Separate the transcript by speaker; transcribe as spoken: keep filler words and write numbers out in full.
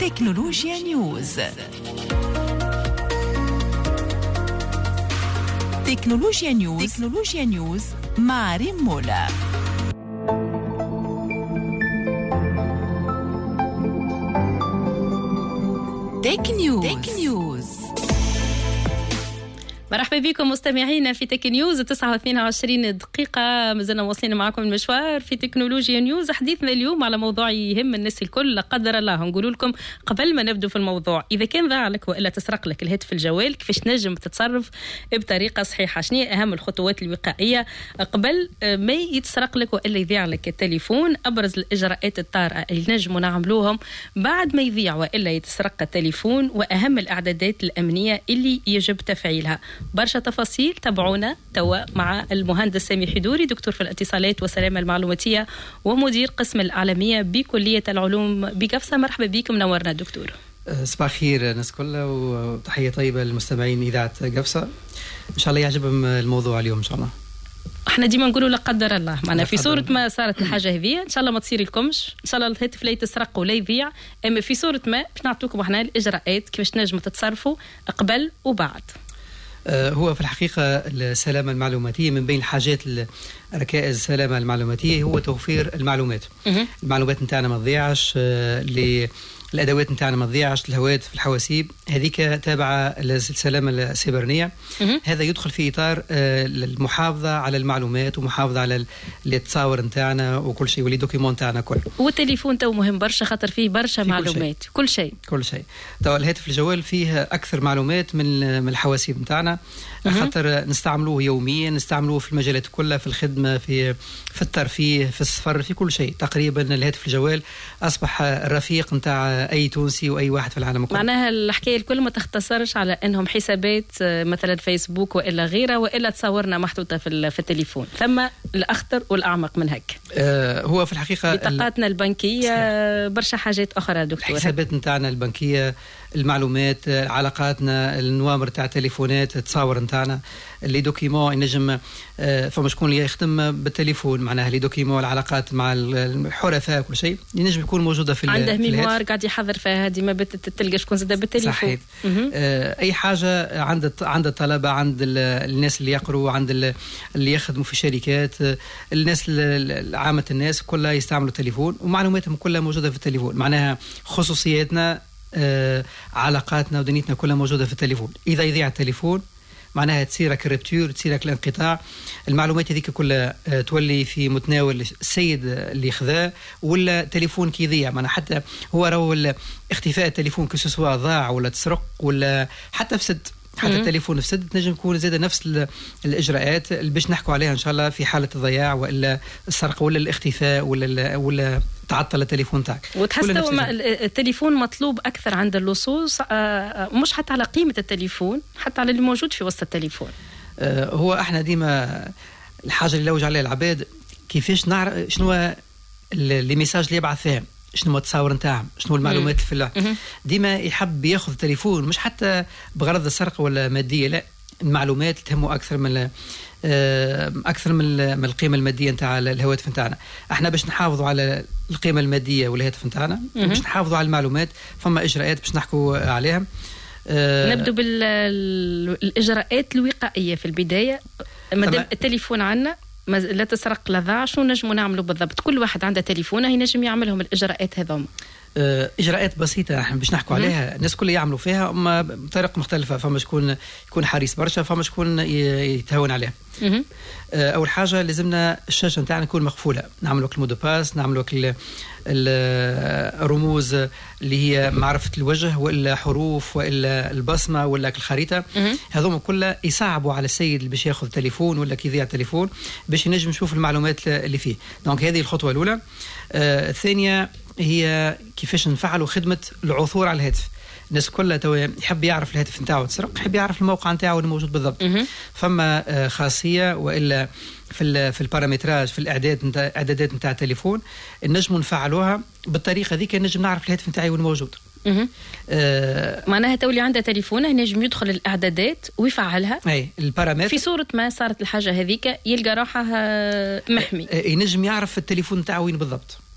Speaker 1: تكنولوجيا نيوز. تكنولوجيا نيوز تكنولوجيا نيوز مع ريم مولا. تك نيوز. تك نيوز.
Speaker 2: مرحبا بكم مستمعينا في تك نيوز. تسعة واثنين وعشرين دقيقة مازلنا واصلين معكم المشوار في تكنولوجيا نيوز. حديثنا اليوم على موضوع يهم الناس الكل، لا قدر الله. نقول لكم قبل ما نبدو في الموضوع، إذا كان ضاع لك وإلا تسرق لك الهاتف الجوال، كيفاش نجم تتصرف بطريقة صحيحة؟ شنو أهم الخطوات الوقائية قبل ما يتسرق لك وإلا يضيع لك التليفون؟ أبرز الإجراءات الطارئة اللي نجموا نعملوهم بعد ما يضيع وإلا يتسرق التليفون، وأهم الإعدادات الأمنية اللي يجب تفعيلها. برشا تفاصيل تابعونا توا مع المهندس سامي حدوري، دكتور في الاتصالات والسلامة المعلوماتية ومدير قسم الإعلامية بكلية العلوم بقفصة. مرحبا بك، منورنا دكتور.
Speaker 3: صباح الخير الناس كلها، وتحية طيبة للمستمعين إذاعة قفصة. إن شاء الله يعجبهم الموضوع اليوم إن شاء الله.
Speaker 2: احنا ديما نقولوا لا قدر الله، معنا في صورة ما صارت الحاجة هذه ان شاء الله ما تصير لكمش، ان شاء الله الهاتف لا يتسرق ولا يضيع، اما في صورة ما باش نعطوكم احنا الإجراءات كيفاش تنجموا تتصرفوا قبل وبعد.
Speaker 3: هو في الحقيقة السلامة المعلوماتية من بين الحاجات ركائز السلامة المعلوماتية هو توفير المعلومات. المعلومات نتاعنا ما تضيعش، الأدوات نتاعنا ما تضيعش، الهواتف، الحواسيب، هذيك تابعة للسلامة السيبرانية. هذا يدخل في إطار المحافظة على المعلومات ومحافظة على التصاور نتاعنا وكل شيء واللي دوكيمون نتاعنا كل.
Speaker 2: والتليفون تو مهم برشا خاطر فيه برشا معلومات، كل شيء
Speaker 3: كل شيء. تو الهاتف الجوال فيه أكثر معلومات من من الحواسيب نتاعنا، خاطر نستعملوه يوميا، نستعملوه في المجالات كلها، في الخدمة، في في الترفيه، في السفر، في كل شيء تقريبا. الهاتف الجوال أصبح الرفيق نتاع أي تونسي وأي واحد في العالم كله.
Speaker 2: معناها الحكاية الكل ما تختصرش على أنهم حسابات مثلا فيسبوك وإلا غيره وإلا تصورنا محطوطة في في التليفون، ثم الأخطر والأعمق من هيك.
Speaker 3: آه هو في الحقيقة
Speaker 2: بطاقاتنا البنكية، برشا حاجات أخرى دكتور.
Speaker 3: الحسابات نتاعنا البنكية، المعلومات، علاقاتنا، النوامر تاع التليفونات، التصاور نتاعنا، اللي دوكيمون ينجم آه فما شكون اللي يخدم بالتليفون، معناها اللي دوكيمون العلاقات مع الحرفاء كل شيء ينجم يكون موجودة في
Speaker 2: عنده ميموار قاعد يحضر فيها ديما تلقى شكون زاد بالتليفون. صحيح.
Speaker 3: آه اي حاجه عند عند الطلبه، عند الناس اللي يقروا، عند اللي يخدموا في شركات، الناس عامه الناس كلها يستعملوا التليفون ومعلوماتهم كلها موجوده في التليفون. معناها خصوصياتنا، آه علاقاتنا ودنيتنا كلها موجوده في التليفون. اذا يضيع التليفون معناها تصيرك الربتور، تصيرك الانقطاع، المعلومات هذيك كلها تولي في متناول السيد اللي خذاه، ولا تليفون كي يضيع. معناها حتى هو راهو اختفاء التليفون كسوا ضاع ولا تسرق ولا حتى فسد، حتى التليفون فسد، تنجم يكون زاد نفس الاجراءات اللي باش نحكوا عليها ان شاء الله في حاله الضياع والا السرقه ولا الاختفاء ولا ولا تعطل التليفون تاعك.
Speaker 2: وتحس التليفون مطلوب اكثر عند اللصوص، مش حتى على قيمه التليفون، حتى على اللي موجود في وسط التليفون.
Speaker 3: هو احنا ديما الحاجه اللي لوج عليها العباد كيفاش نعرف شنو اللي ميساج اللي يبعث فيها، شنو التصاور نتاعهم، شنو المعلومات في اللعب. ديما يحب ياخذ التليفون مش حتى بغرض السرقه ولا ماديه، لا، المعلومات تهمه اكثر من اكثر من من القيمه الماديه نتاع الهواتف نتاعنا. احنا باش نحافظوا على القيمه الماديه والهاتف نتاعنا، باش نحافظوا على المعلومات، فما اجراءات باش نحكوا عليها.
Speaker 2: أه نبدو بالاجراءات الوقائيه في البدايه. مادام التليفون عندنا لا تسرق لا ضاع، شنو نجموا نعملوا بالضبط؟ كل واحد عنده تليفونه ينجم يعملهم الاجراءات هذوما.
Speaker 3: اجراءات بسيطه احنا باش نحكوا عليها، الناس كلها يعملوا فيها اما بطريقه مختلفه. فما شكون يكون حريص برشا، فما شكون يتهاون عليها. اول حاجه لازمنا الشاشه نتاعنا تكون مقفوله، نعملوا لك المودو باس، نعملوا لك الرموز اللي هي معرفه الوجه والا حروف والا البصمه ولا الخريطه. هذوما كلها يصعبوا على السيد اللي باش ياخذ التليفون ولا كي يضيع التليفون باش ينجم يشوف المعلومات اللي فيه. دونك هذه الخطوه الاولى. آه الثانيه هي كيفاش نفعلوا خدمه العثور على الهاتف. الناس كلها تو يحب يعرف الهاتف نتاعو تسرق، يحب يعرف الموقع نتاعو اللي موجود بالضبط. فما آه خاصيه والا في في البارامتراج، في الاعداد نتاع اعدادات نتاع التليفون نجموا نفعلوها بالطريقه ذيك، نجم نعرف الهاتف نتاعي وين موجود.
Speaker 2: آه معناها تولي عنده تليفونه ينجم يدخل الاعدادات ويفعلها،
Speaker 3: اي البارامتر،
Speaker 2: في صوره ما صارت الحاجه هذيك يلقى روحه محمي.
Speaker 3: آه ينجم يعرف التليفون نتاعو وين بالضبط.